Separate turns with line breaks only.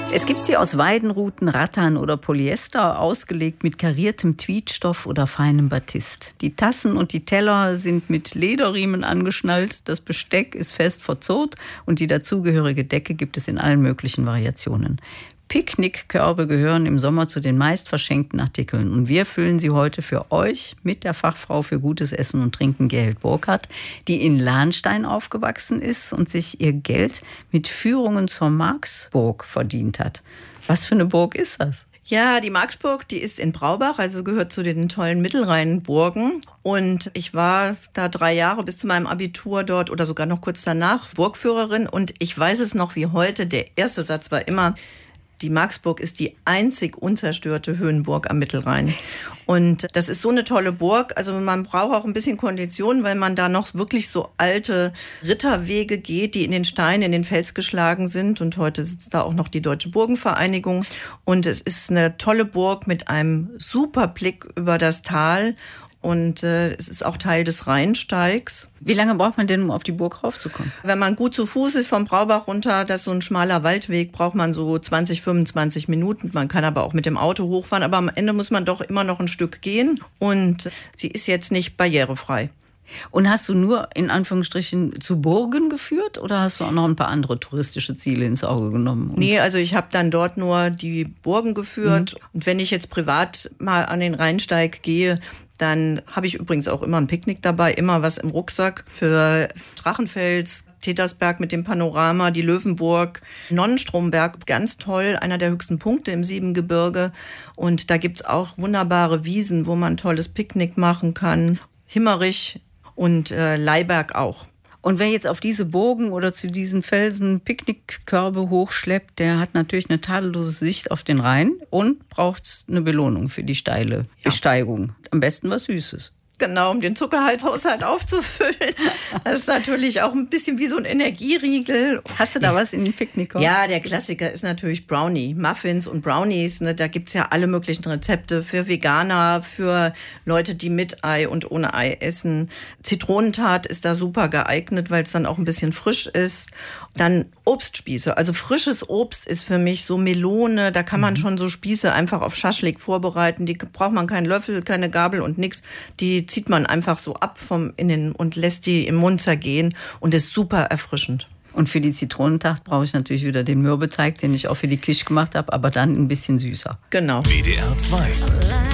Es gibt sie aus Weidenruten, Rattan oder Polyester, ausgelegt mit kariertem Tweedstoff oder feinem Batist. Die Tassen und die Teller sind mit Lederriemen angeschnallt, das Besteck ist fest verzurrt und die dazugehörige Decke gibt es in allen möglichen Variationen. Picknickkörbe gehören im Sommer zu den meist verschenkten Artikeln. Und wir füllen sie heute für euch mit der Fachfrau für gutes Essen und Trinken, Gerhild Burkhardt, die in Lahnstein aufgewachsen ist und sich ihr Geld mit Führungen zur Marxburg verdient hat. Was für eine Burg ist das?
Ja, die Marxburg, die ist in Braubach, also gehört zu den tollen Mittelrheinburgen. Und ich war da 3 Jahre bis zu meinem Abitur dort oder sogar noch kurz danach Burgführerin. Und ich weiß es noch wie heute, der erste Satz war immer: Die Marxburg ist die einzig unzerstörte Höhenburg am Mittelrhein. Und das ist so eine tolle Burg. Also man braucht auch ein bisschen Kondition, weil man da noch wirklich so alte Ritterwege geht, die in den Stein, in den Fels geschlagen sind. Und heute sitzt da auch noch die Deutsche Burgenvereinigung. Und es ist eine tolle Burg mit einem super Blick über das Tal. Und es ist auch Teil des Rheinsteigs.
Wie lange braucht man denn, um auf die Burg raufzukommen?
Wenn man gut zu Fuß ist vom Braubach runter, das ist so ein schmaler Waldweg, braucht man so 20, 25 Minuten. Man kann aber auch mit dem Auto hochfahren, aber am Ende muss man doch immer noch ein Stück gehen. Und sie ist jetzt nicht barrierefrei.
Und hast du nur in Anführungsstrichen zu Burgen geführt oder hast du auch noch ein paar andere touristische Ziele ins Auge genommen?
Nee, also ich habe dann dort nur die Burgen geführt. Und wenn ich jetzt privat mal an den Rheinsteig gehe, dann habe ich übrigens auch immer ein Picknick dabei, immer was im Rucksack für Drachenfels, Tetersberg mit dem Panorama, die Löwenburg, Nonnenstromberg, ganz toll, einer der höchsten Punkte im Siebengebirge. Und da gibt's auch wunderbare Wiesen, wo man ein tolles Picknick machen kann. Himmerich und Leiberg auch.
Und wer jetzt auf diese Burgen oder zu diesen Felsen Picknickkörbe hochschleppt, der hat natürlich eine tadellose Sicht auf den Rhein und braucht eine Belohnung für die steile Besteigung. Am besten was Süßes.
Genau, um den Zuckerhalshaushalt aufzufüllen. Das ist natürlich auch ein bisschen wie so ein Energieriegel.
Hast du da was in den Picknickkorb?
Ja, der Klassiker ist natürlich Brownie. Muffins und Brownies, ne, da gibt's ja alle möglichen Rezepte für Veganer, für Leute, die mit Ei und ohne Ei essen. Zitronentat ist da super geeignet, weil es dann auch ein bisschen frisch ist. Dann Obstspieße. Also frisches Obst ist für mich so Melone. Da kann man schon so Spieße einfach auf Schaschlik vorbereiten. Die braucht man keinen Löffel, keine Gabel und nix. Die zieht man einfach so ab vom Innen und lässt die im Mund zergehen und ist super erfrischend.
Und für die Zitronentat brauche ich natürlich wieder den Mürbeteig, den ich auch für die Quiche gemacht habe, aber dann ein bisschen süßer.
Genau.
WDR 2